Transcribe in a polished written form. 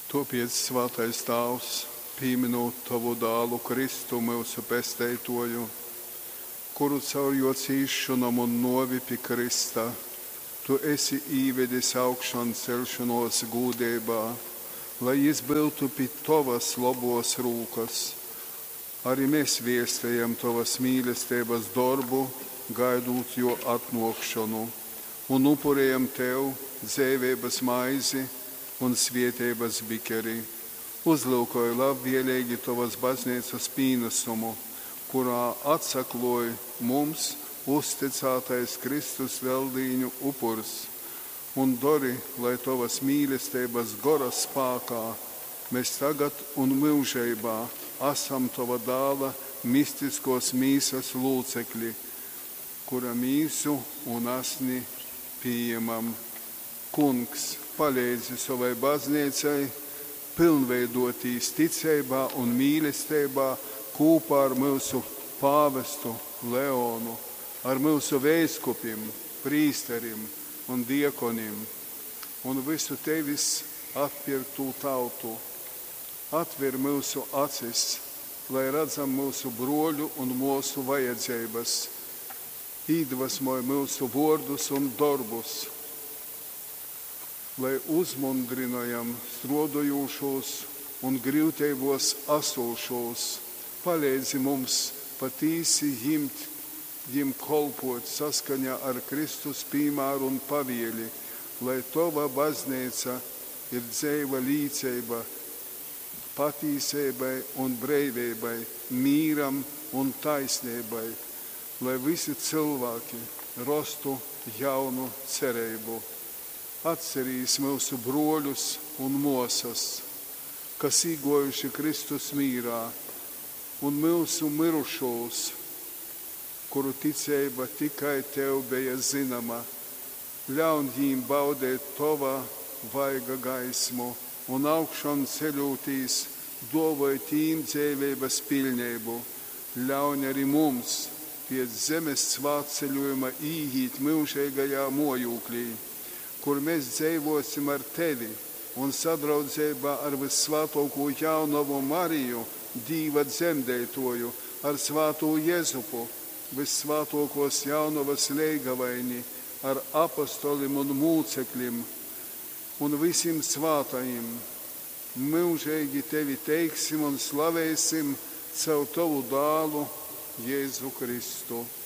Topiet svētais Tēvs, pieminot Tavu dēlu Kristu, mūsu pestītoju, kuru caur jo cīšanām un novi pie Krista, Tu esi īvedis augšan celšanos gūdībā, lai jis būtu pie Tavas labos rūkas. Arī mēs viestējam Tavas mīlestības darbu, gaidot jo atnākšanu, un upurējam Tev dzīvības maizi un svētības bikeri. Uzlūkoju labvēlīgi Tavas baznīcas pienesumu, kurā atsakloja mums uzticētais Kristus veldīņu upurs, un dori, lai Tavas mīlestības goras spēkā mēs tagad un mūžībā esam Tava dēla mistiskos mīsas lūcekļi, kura mīsu un asni pieņemam. Kungs, palīdzi savai baznīcai pilnveidotīs ticībā un mīlestībā kopā ar mūsu pāvestu Leonu, ar mūsu veiskupim, prīsterim un diekonim un visu Tevis atpirktu tautu. Atver mūsu acis, lai redzam mūsu broļu un mūsu vajadzības, iedvesmoj mūsu vārdus un darbus, lai uzmundrinājam strādājošos un grūtībos esošos, palīdzi mums patīsi jim kalpot saskaņā ar Kristus piemēru un pavēli, lai Tava baznīca ir dzīva līdzība patīsībai un brīvībai, mīram un taisnībai, lai visi cilvēki rastu jaunu cerību. Atcerīs mūsu broļus un mūsas, kas īgojuši Kristus mīrā, un mūsu mirušos, kuru ticība tikai Tev bija zināma, ļaun viņiem baudēt Tava vaiga gaismu un augšan ceļotīs, dāvāj tīm dzīvības pilnību, ļaun arī mums pēc zemes svētceļojuma ieiet mūžīgajā mojūklī, kur mēs dzīvosim ar Tevi un sadraudzībā ar visvētāko jaunavu Mariju, Dieva dzemdētoju, ar svāto Jēzupu, visvētākos jaunavas leigavaini, ar apostolim un mūcekļiem un visiem svātajiem. Mūžīgi Tevi teiksim un slavēsim caur Tavu dēlu Jēzu Kristu.